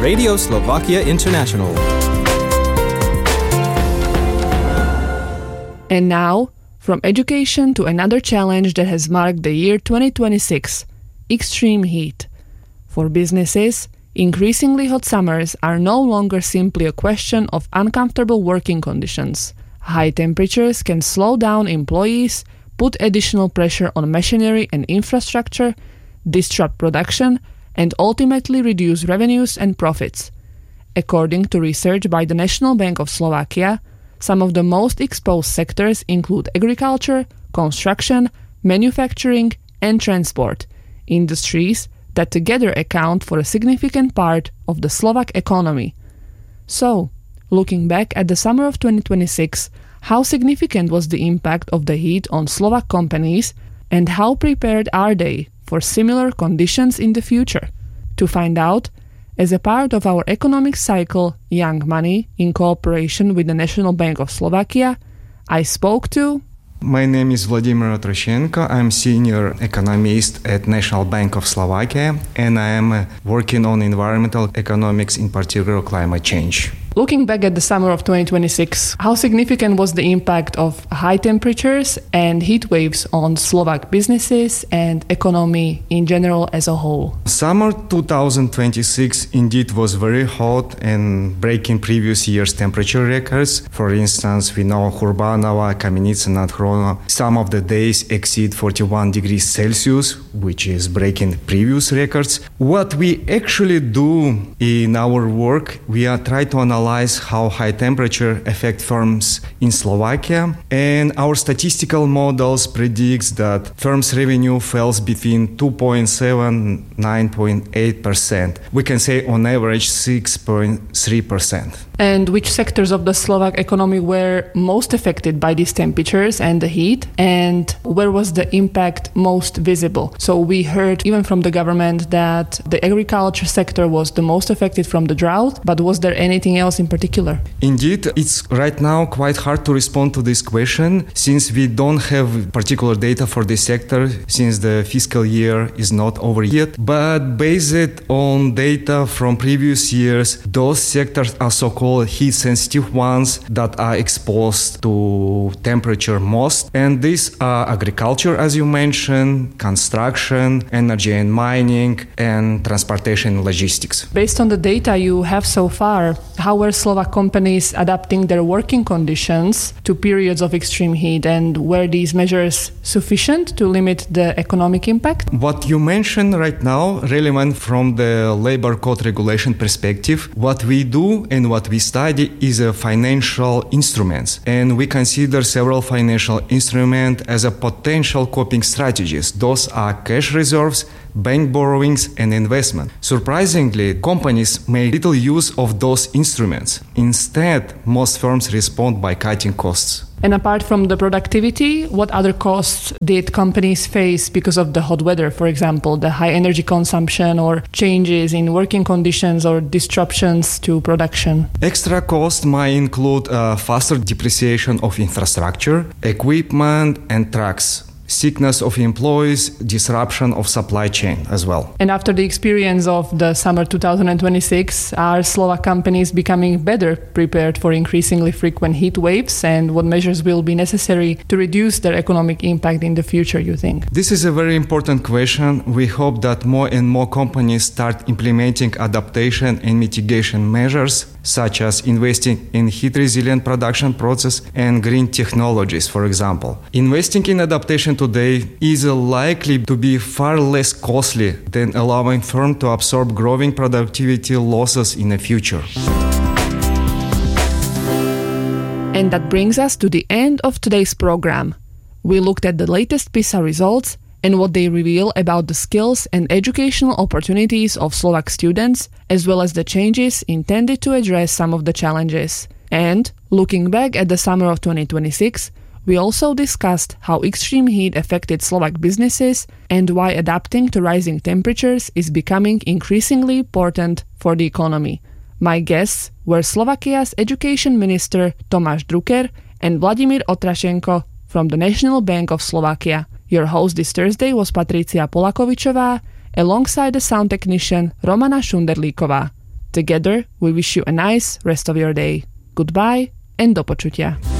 Radio Slovakia International. And now, from education to another challenge that has marked the year 2026, extreme heat. For businesses, increasingly hot summers are no longer simply a question of uncomfortable working conditions. High temperatures can slow down employees, put additional pressure on machinery and infrastructure, disrupt production, and ultimately reduce revenues and profits. According to research by the National Bank of Slovakia, some of the most exposed sectors include agriculture, construction, manufacturing, and transport, industries that together account for a significant part of the Slovak economy. So, looking back at the summer of 2026, how significant was the impact of the heat on Slovak companies, and how prepared are they for similar conditions in the future? To find out, as a part of our economic cycle Young Money in cooperation with the National Bank of Slovakia, I spoke to... My name is Vladimir Otrashenko. I'm senior economist at National Bank of Slovakia, and I am working on environmental economics, in particular climate change. Looking back at the summer of 2026, how significant was the impact of high temperatures and heat waves on Slovak businesses and economy in general as a whole? Summer 2026 indeed was very hot and breaking previous year's temperature records. For instance, we know Hurbanova, Kamenice, and Nadchrona, some of the days exceed 41 degrees Celsius, which is breaking previous records. What we actually do in our work, we are trying to analyze how high temperature affect firms in Slovakia, and our statistical models predicts that firms' revenue falls between 2.7 and 9.8%. We can say on average 6.3%. And which sectors of the Slovak economy were most affected by these temperatures and the heat, and where was the impact most visible? So we heard even from the government that the agriculture sector was the most affected from the drought, but was there anything else in particular? Indeed, it's right now quite hard to respond to this question since we don't have particular data for this sector since the fiscal year is not over yet. But based on data from previous years, those sectors are so-called heat-sensitive ones that are exposed to temperature most. And these are agriculture, as you mentioned, construction, energy and mining, and transportation and logistics. Based on the data you have so far, how were Slovak companies adapting their working conditions to periods of extreme heat, and were these measures sufficient to limit the economic impact? What you mentioned right now, relevant from the labor code regulation perspective, what we do and what we study is financial instruments, and we consider several financial instruments as a potential coping strategies. Those are cash reserves, bank borrowings, and investment. Surprisingly, companies make little use of those instruments. Instead, most firms respond by cutting costs. And apart from the productivity, what other costs did companies face because of the hot weather? For example, the high energy consumption or changes in working conditions or disruptions to production? Extra costs might include faster depreciation of infrastructure, equipment, and trucks. Sickness of employees, disruption of supply chain as well. And after the experience of the summer 2026, are Slovak companies becoming better prepared for increasingly frequent heat waves, and what measures will be necessary to reduce their economic impact in the future, you think? This is a very important question. We hope that more and more companies start implementing adaptation and mitigation measures, such as investing in heat-resilient production process and green technologies, for example. Investing in adaptation today is likely to be far less costly than allowing firms to absorb growing productivity losses in the future. And that brings us to the end of today's program. We looked at the latest PISA results and what they reveal about the skills and educational opportunities of Slovak students, as well as the changes intended to address some of the challenges. And, looking back at the summer of 2026, we also discussed how extreme heat affected Slovak businesses and why adapting to rising temperatures is becoming increasingly important for the economy. My guests were Slovakia's Education Minister Tomáš Drucker and Vladimír Otrashenko from the National Bank of Slovakia. Your host this Thursday was Patricia Polakovičová, alongside the sound technician Romana Šunderlíková. Together, we wish you a nice rest of your day. Goodbye and do počutia.